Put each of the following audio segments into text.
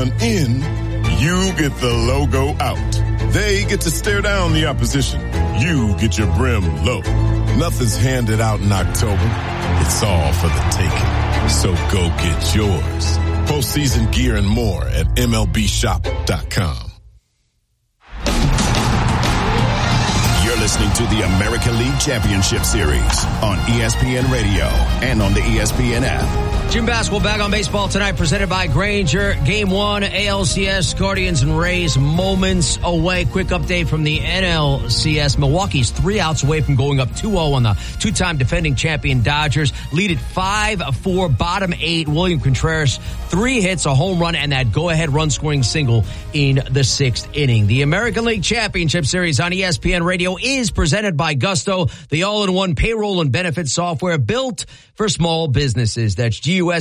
run in, you get the logo out. They get to stare down the opposition. You get your brim low. Nothing's handed out in October. It's all for the taking. So go get yours. Postseason gear and more at MLBShop.com. You're listening to the American League Championship Series on ESPN Radio and on the ESPN app. Jim Basketball back on baseball tonight, presented by Grainger. Game 1, ALCS, Guardians and Rays moments away. Quick update from the NLCS. Milwaukee's 3 outs away from going up 2-0 on the two-time defending champion Dodgers. Lead at 5-4, bottom 8. William Contreras, 3 hits, a home run, and that go-ahead run-scoring single in the 6th inning. The American League Championship Series on ESPN Radio is presented by Gusto, the all-in-one payroll and benefits software built for small businesses. That's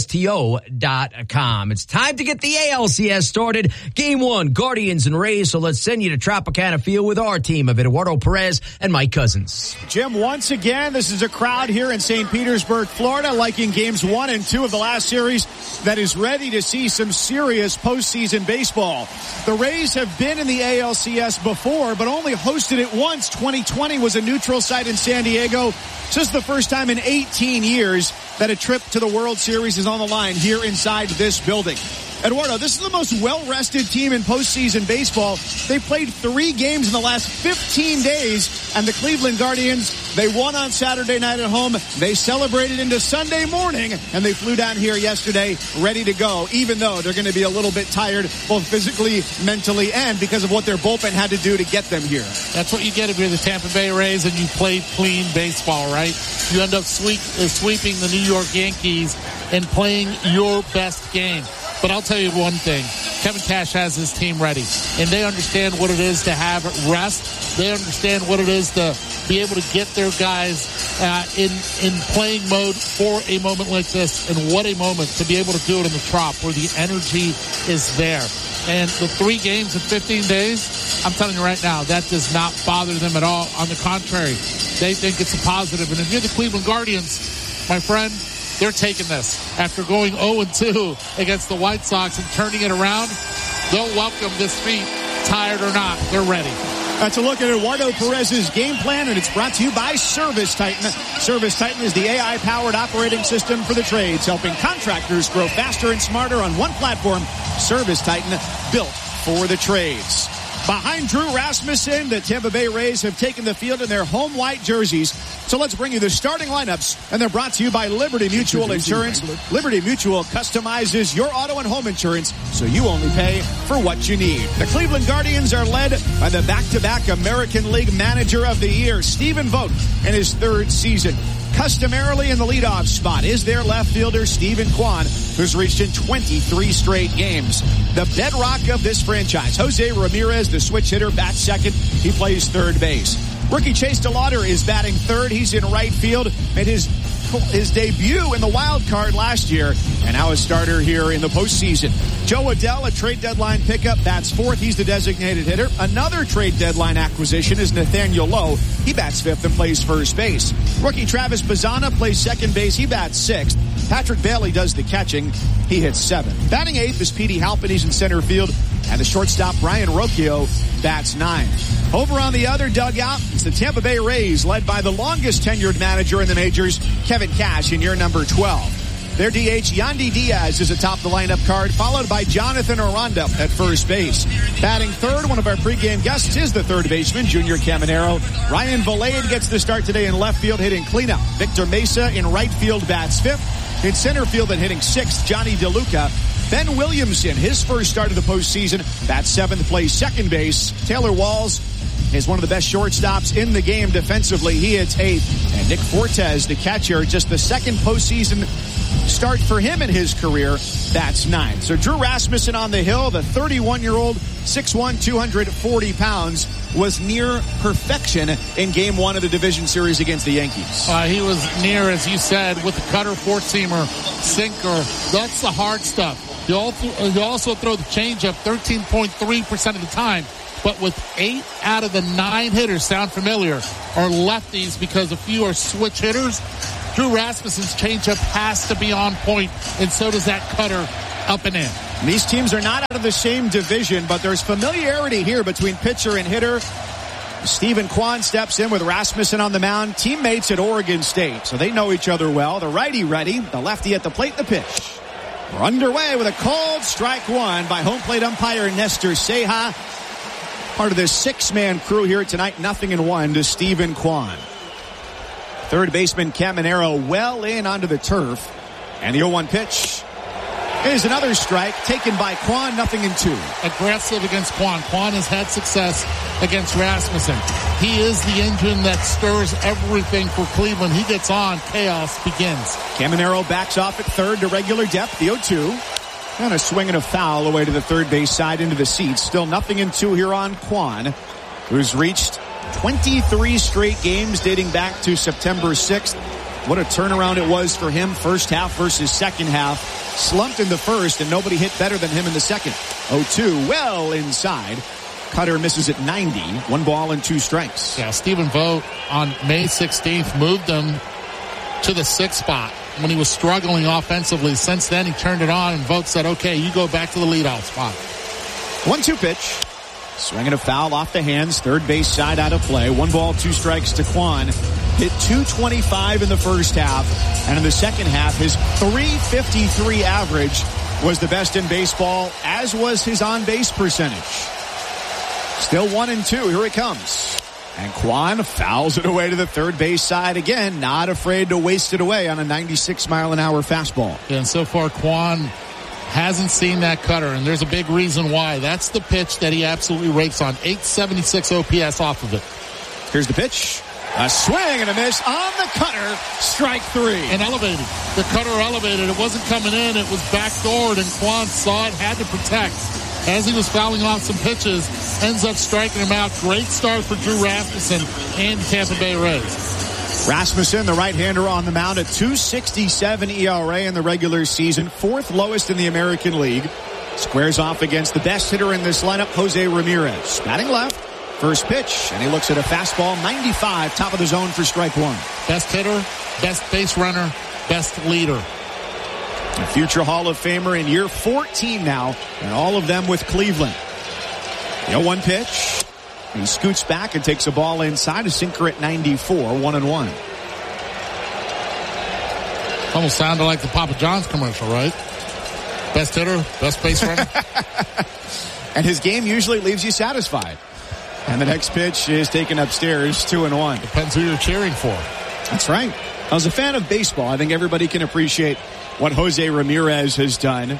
GUSTO.com. It's time to get the ALCS started. Game 1, Guardians and Rays. So let's send you to Tropicana Field with our team of Eduardo Perez and Mike Cousins. Jim, once again, this is a crowd here in St. Petersburg, Florida, like in games 1 and 2 of the last series, that is ready to see some serious postseason baseball. The Rays have been in the ALCS before, but only hosted it once. 2020 was a neutral site in San Diego. So this is the first time in 18 years that a trip to the World Series is on the line here inside this building. Eduardo, this is the most well-rested team in postseason baseball. They played 3 games in the last 15 days, and the Cleveland Guardians, they won on Saturday night at home. They celebrated into Sunday morning, and they flew down here yesterday ready to go, even though they're going to be a little bit tired, both physically, mentally, and because of what their bullpen had to do to get them here. That's what you get if you're the Tampa Bay Rays and you played clean baseball, right? You end up sweeping the New York Yankees and playing your best game. But I'll tell you one thing. Kevin Cash has his team ready, and they understand what it is to have rest. They understand what it is to be able to get their guys in playing mode for a moment like this, and what a moment to be able to do it in the Trop where the energy is there. And the 3 games in 15 days, I'm telling you right now, that does not bother them at all. On the contrary, they think it's a positive. And if you're the Cleveland Guardians, my friend, they're taking this. After going 0-2 against the White Sox and turning it around, they'll welcome this feat, tired or not. They're ready. That's a look at Eduardo Perez's game plan, and it's brought to you by Service Titan. Service Titan is the AI-powered operating system for the trades, helping contractors grow faster and smarter on one platform. Service Titan, built for the trades. Behind Drew Rasmussen, the Tampa Bay Rays have taken the field in their home white jerseys. So let's bring you the starting lineups, and they're brought to you by Liberty Mutual Insurance. Liberty Mutual customizes your auto and home insurance, so you only pay for what you need. The Cleveland Guardians are led by the back-to-back American League Manager of the Year, Stephen Vogt, in his 3rd season. Customarily in the leadoff spot is their left fielder, Stephen Kwan, who's reached in 23 straight games. The bedrock of this franchise, Jose Ramirez, the switch hitter, bats second. He plays third base. Rookie Chase DeLauder is batting third. He's in right field. Made his debut in the wild card last year, and now a starter here in the postseason. Joe Adell, a trade deadline pickup, bats fourth. He's the designated hitter. Another trade deadline acquisition is Nathaniel Lowe. He bats fifth and plays first base. Rookie Travis Bazzana plays second base. He bats sixth. Patrick Bailey does the catching. He hits seventh. Batting eighth is Petey Halpin. He's in center field. And the shortstop, Brian Rocchio, bats ninth. Over on the other dugout, it's the Tampa Bay Rays, led by the longest tenured manager in the majors, Kevin Cash, in year number 12. Their DH, Yandy Diaz, is atop the lineup card, followed by Jonathan Aranda at first base. Batting third, one of our pregame guests is the third baseman, Junior Caminero. Ryan Valade gets the start today in left field, hitting cleanup. Victor Mesa in right field bats fifth. In center field and hitting sixth, Johnny DeLuca. Ben Williamson, his first start of the postseason, bats seventh, plays second base. Taylor Walls is one of the best shortstops in the game defensively. He hits eighth. And Nick Fortes, the catcher, just the second postseason start for him in his career, bats ninth. So Drew Rasmussen on the hill, the 31-year-old, 6'1", 240 pounds, was near perfection in Game 1 of the division series against the Yankees. He was near, as you said, with the cutter, four-seamer, sinker. That's the hard stuff. You also throw the changeup 13.3% of the time. But with 8 out of the 9 hitters, sound familiar, are lefties because a few are switch hitters. Drew Rasmussen's changeup has to be on point, and so does that cutter up and in. These teams are not out of the same division, but there's familiarity here between pitcher and hitter. Stephen Kwan steps in with Rasmussen on the mound, teammates at Oregon State, so they know each other well. The righty ready, the lefty at the plate, the pitch. We're underway with a called strike one by home plate umpire Nestor Ceja. Part of this six-man crew here tonight, 0-1 to Stephen Kwan. Third baseman Caminero well in onto the turf. And the 0-1 pitch is another strike taken by Kwan, 0-2. Aggressive against Kwan. Kwan has had success against Rasmussen. He is the engine that stirs everything for Cleveland. He gets on, chaos begins. Caminero backs off at third to regular depth, the 0-2. And a swing and a foul away to the third base side into the seats. Still 0-2 here on Kwan, who's reached 23 straight games dating back to September 6th. What a turnaround it was for him, first half versus second half. Slumped in the first, and nobody hit better than him in the second. 0-2, well inside. Cutter misses at 90. 1 ball and 2 strikes. Yeah, Stephen Vogt on May 16th moved him to the 6th spot when he was struggling offensively. Since then, he turned it on, and Vogt said, okay, you go back to the leadoff spot. 1-2 pitch. Swinging a foul off the hands, third base side out of play. 1 ball, 2 strikes to Kwan. Hit .225 in the first half, and in the second half, his .353 average was the best in baseball, as was his on-base percentage. Still 1-2. Here it comes. And Kwan fouls it away to the third base side again, not afraid to waste it away on a 96-mile-an-hour fastball. Yeah, and so far, Kwan hasn't seen that cutter, and there's a big reason why. That's the pitch that he absolutely rakes on. 876 OPS off of it. Here's the pitch. A swing and a miss on the cutter. Strike 3. And elevated. The cutter elevated. It wasn't coming in. It was backdoored, and Kwan saw it, had to protect. As he was fouling off some pitches, ends up striking him out. Great start for Drew Rasmussen and the Tampa Bay Rays. Rasmussen, the right-hander on the mound, at .267 ERA in the regular season, 4th lowest in the American League. Squares off against the best hitter in this lineup, Jose Ramirez. Batting left, first pitch, and he looks at a fastball, 95, top of the zone for strike 1. Best hitter, best base runner, best leader. A future Hall of Famer in year 14 now, and all of them with Cleveland. The 0-1 pitch. He scoots back and takes a ball inside, a sinker at 94, 1-1. Almost sounded like the Papa John's commercial, right? Best hitter, best base runner. And his game usually leaves you satisfied. And the next pitch is taken upstairs, 2-1. Depends who you're cheering for. That's right. As a fan of baseball, I think everybody can appreciate what Jose Ramirez has done.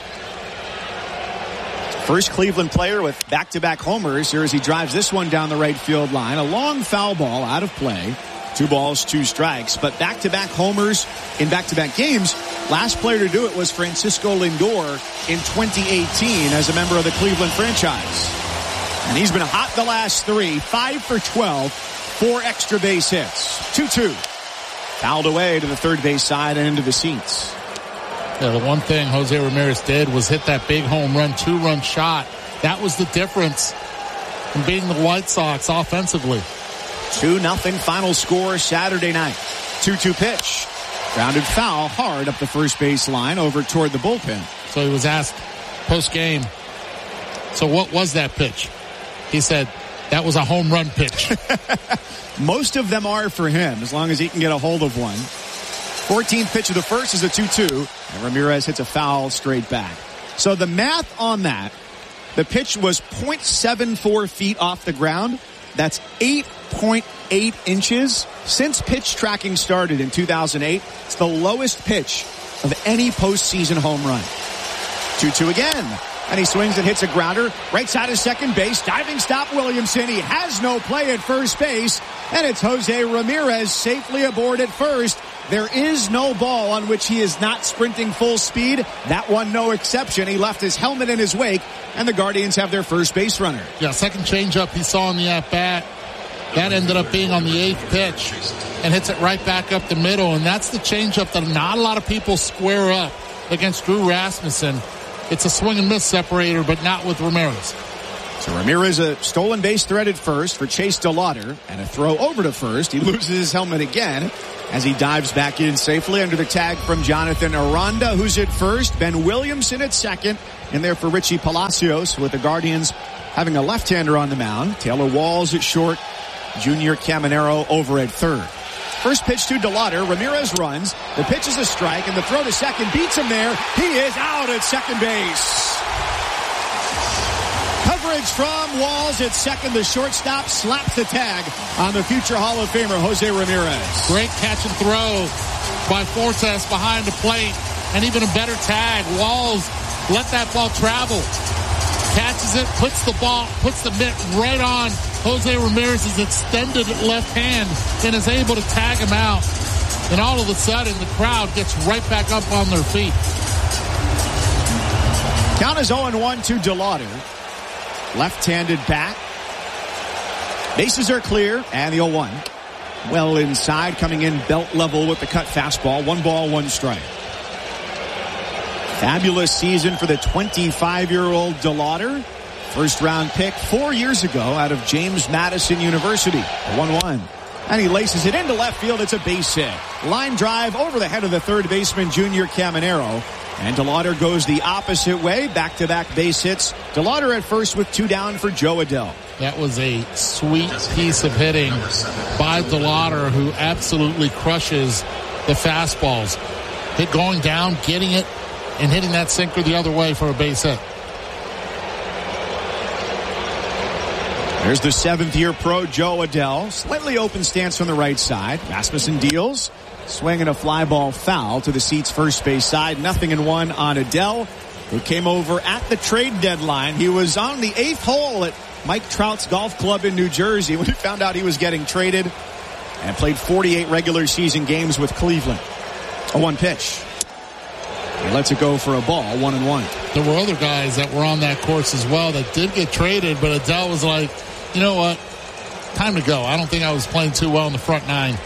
First Cleveland player with back-to-back homers here as he drives this one down the right field line. A long foul ball out of play. 2 balls, 2 strikes. But back-to-back homers in back-to-back games. Last player to do it was Francisco Lindor in 2018 as a member of the Cleveland franchise. And he's been hot the last 3. 5 for 12. 4 extra base hits. 2-2. Fouled away to the third base side and into the seats. Yeah, the one thing Jose Ramirez did was hit that big home run, 2-run shot. That was the difference in beating the White Sox offensively. 2-0 final score Saturday night. 2-2 pitch. Grounded foul hard up the first base line over toward the bullpen. So he was asked post-game, so what was that pitch? He said, that was a home run pitch. Most of them are for him, as long as he can get a hold of one. 14th pitch of the first is a 2-2, and Ramirez hits a foul straight back. So the math on that, the pitch was 0.74 feet off the ground. That's 8.8 inches. Since pitch tracking started in 2008, it's the lowest pitch of any postseason home run. 2-2 again. And he swings and hits a grounder. Right side of second base. Diving stop Williamson. He has no play at first base. And it's Jose Ramirez safely aboard at first. There is no ball on which he is not sprinting full speed. That one, no exception. He left his helmet in his wake. And the Guardians have their first base runner. Yeah, second changeup he saw in the at-bat. That ended up being on the 8th pitch. And hits it right back up the middle. And that's the changeup that not a lot of people square up against Drew Rasmussen. It's a swing and miss separator, but not with Ramirez. So Ramirez, a stolen base threat at first for Chase DeLauder, and a throw over to first. He loses his helmet again as he dives back in safely under the tag from Jonathan Aranda, who's at first. Ben Williamson at second. In there for Richie Palacios, with the Guardians having a left-hander on the mound. Taylor Walls at short. Junior Caminero over at third. First pitch to DeLauder. Ramirez runs. The pitch is a strike, and the throw to second beats him there. He is out at second base. Coverage from Walls at second. The shortstop slaps the tag on the future Hall of Famer Jose Ramirez. Great catch and throw by Fortes behind the plate, and even a better tag. Walls let that ball travel, catches it, puts the mitt right on Jose Ramirez's extended left hand, and is able to tag him out. And all of a sudden, the crowd gets right back up on their feet. Count is 0-1 to DeLauder. Left-handed bat. Bases are clear, and the 0-1. Well inside, coming in belt level with the cut fastball. 1 ball, 1 strike. Fabulous season for the 25-year-old DeLauder. First round pick 4 years ago out of James Madison University. 1-1. And he laces it into left field. It's a base hit. Line drive over the head of the third baseman, Junior Caminero. And DeLauder goes the opposite way. Back-to-back base hits. DeLauder at first with 2 down for Joe Adell. That was a sweet piece of hitting by DeLauder, who absolutely crushes the fastballs. Hit going down, getting it, and hitting that sinker the other way for a base hit. There's the 7th-year pro, Joe Adell. Slightly open stance on the right side. Rasmussen deals. Swinging a fly ball foul to the seat's first base side. 0-1 on Adell, who came over at the trade deadline. He was on the 8th hole at Mike Trout's golf club in New Jersey when he found out he was getting traded, and played 48 regular season games with Cleveland. A 1 pitch. He lets it go for a ball. 1-1. There were other guys that were on that course as well that did get traded, but Adell was like, you know what? Time to go. I don't think I was playing too well in the front 9.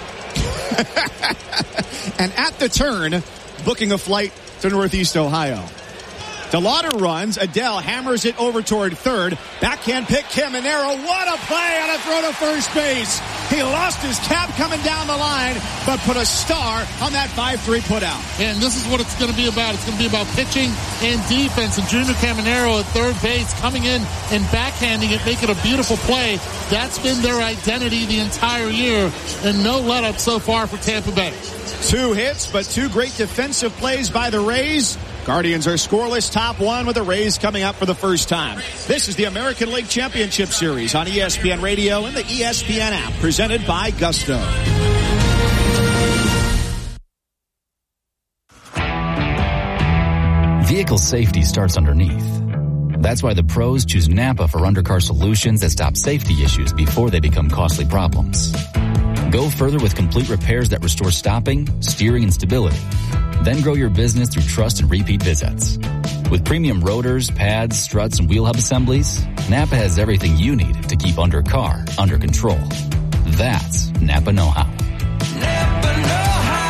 And at the turn, booking a flight to Northeast Ohio. DeLauder runs. Adell hammers it over toward third. Backhand pick, Caminero. What a play on a throw to first base. He lost his cap coming down the line, but put a star on that 5-3 putout. And this is what it's going to be about. It's going to be about pitching and defense. And Junior Caminero at third base coming in and backhanding it, making a beautiful play. That's been their identity the entire year. And no let up so far for Tampa Bay. 2 hits, but 2 great defensive plays by the Rays. Guardians are scoreless, top 1 with the Rays coming up for the first time. This is the American League Championship Series on ESPN Radio and the ESPN app, presented by Gusto. Vehicle safety starts underneath. That's why the pros choose Napa for undercar solutions that stop safety issues before they become costly problems. Go further with complete repairs that restore stopping, steering, and stability. Then grow your business through trust and repeat visits. With premium rotors, pads, struts, and wheel hub assemblies, Napa has everything you need to keep undercar under control. That's Napa know-how. Napa know-how.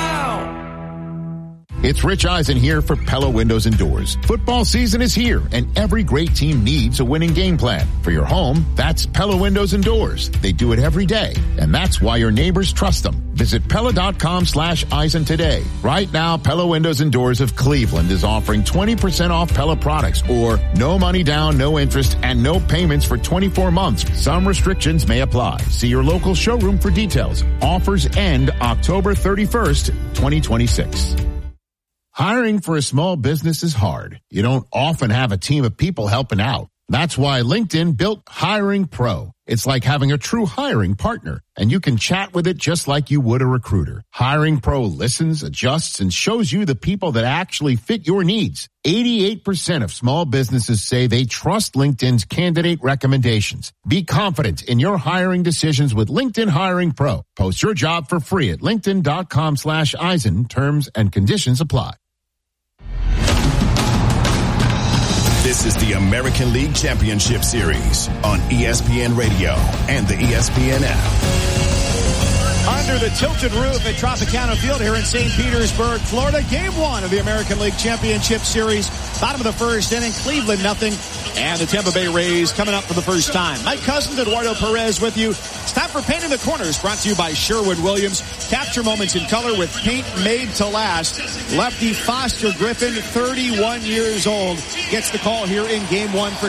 It's Rich Eisen here for Pella Windows and Doors. Football season is here, and every great team needs a winning game plan. For your home, that's Pella Windows and Doors. They do it every day, and that's why your neighbors trust them. Visit Pella.com/Eisen today. Right now, Pella Windows and Doors of Cleveland is offering 20% off Pella products, or no money down, no interest, and no payments for 24 months. Some restrictions may apply. See your local showroom for details. Offers end October 31st, 2026. Hiring for a small business is hard. You don't often have a team of people helping out. That's why LinkedIn built Hiring Pro. It's like having a true hiring partner, and you can chat with it just like you would a recruiter. Hiring Pro listens, adjusts, and shows you the people that actually fit your needs. 88% of small businesses say they trust LinkedIn's candidate recommendations. Be confident in your hiring decisions with LinkedIn Hiring Pro. Post your job for free at linkedin.com/Eisen. Terms and conditions apply. This is the American League Championship Series on ESPN Radio and the ESPN app. Under the tilted roof at Tropicana Field here in St. Petersburg, Florida. Game 1 of the American League Championship Series. Bottom of the first inning, Cleveland nothing. And the Tampa Bay Rays coming up for the first time. Mike Cousins, Eduardo Perez with you. It's time for Painting the Corners, brought to you by Sherwin-Williams. Capture moments in color with paint made to last. Lefty Foster Griffin, 31 years old, gets the call here in Game 1 for